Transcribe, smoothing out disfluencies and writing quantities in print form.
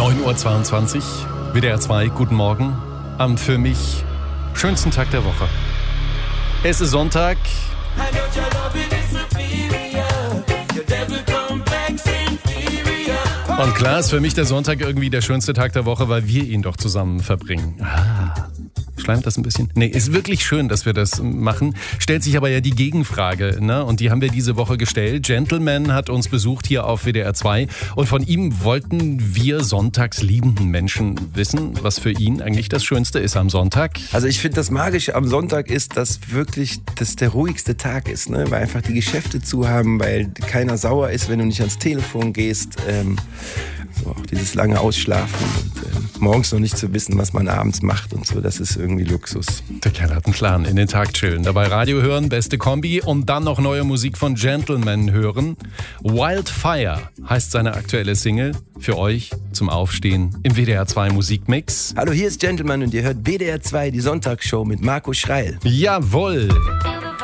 9:22 Uhr, WDR 2, guten Morgen, am für mich schönsten Tag der Woche. Es ist Sonntag. Und klar ist für mich der Sonntag irgendwie der schönste Tag der Woche, weil wir ihn doch zusammen verbringen. Schleimt das ein bisschen? Nee, ist wirklich schön, dass wir das machen. Stellt sich aber ja die Gegenfrage, ne? Und die haben wir diese Woche gestellt. Gentleman hat uns besucht hier auf WDR 2 und von ihm wollten wir sonntags liebenden Menschen wissen, was für ihn eigentlich das Schönste ist am Sonntag. Also ich finde, das Magische am Sonntag ist, dass wirklich das der ruhigste Tag ist, ne? Weil einfach die Geschäfte zu haben, weil keiner sauer ist, wenn du nicht ans Telefon gehst. So auch dieses lange Ausschlafen und morgens noch nicht zu wissen, was man abends macht und so, das ist irgendwie Luxus. Der Kerl hat einen Plan, in den Tag chillen, dabei Radio hören, beste Kombi und dann noch neue Musik von Gentleman hören. Wildfire heißt seine aktuelle Single, für euch zum Aufstehen im WDR 2 Musikmix. Hallo, hier ist Gentleman und ihr hört WDR 2, die Sonntagsshow mit Marco Schreil. Jawohl!